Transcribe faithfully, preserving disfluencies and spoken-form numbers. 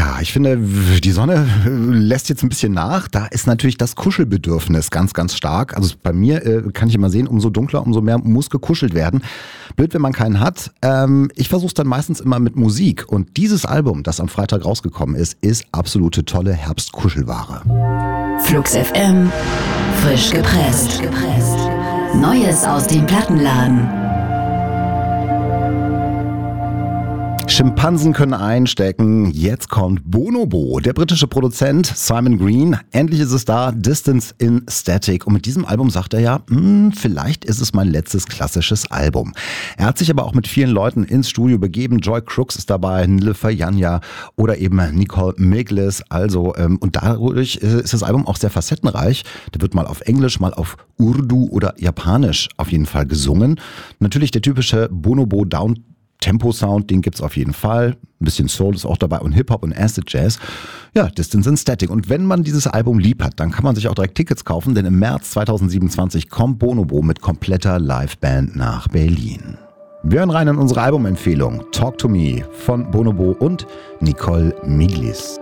Ja, ich finde, die Sonne lässt jetzt ein bisschen nach. Da ist natürlich das Kuschelbedürfnis ganz, ganz stark. Also bei mir äh, kann ich immer sehen, umso dunkler, umso mehr muss gekuschelt werden. Blöd, wenn man keinen hat. Ähm, ich versuche es dann meistens immer mit Musik. Und dieses Album, das am Freitag rausgekommen ist, ist absolute tolle Herbstkuschelware. Flux F M, frisch gepresst. Neues aus dem Plattenladen. Schimpansen können einstecken. Jetzt kommt Bonobo, der britische Produzent Simon Green. Endlich ist es da, Distance in Static. Und mit diesem Album sagt er ja, hm, vielleicht ist es mein letztes klassisches Album. Er hat sich aber auch mit vielen Leuten ins Studio begeben. Joy Crooks ist dabei, Nilüfer Yanya oder eben Nicole Miglis. Also, ähm, und dadurch ist das Album auch sehr facettenreich. Da wird mal auf Englisch, mal auf Urdu oder Japanisch auf jeden Fall gesungen. Natürlich der typische Bonobo Down Tempo-Sound, den gibt's auf jeden Fall. Ein bisschen Soul ist auch dabei und Hip-Hop und Acid Jazz. Ja, Distance in Static. Und wenn man dieses Album lieb hat, dann kann man sich auch direkt Tickets kaufen, denn im März zweitausendsiebenundzwanzig kommt Bonobo mit kompletter Liveband nach Berlin. Wir hören rein in unsere Albumempfehlung Talk to Me von Bonobo und Nicole Miglis.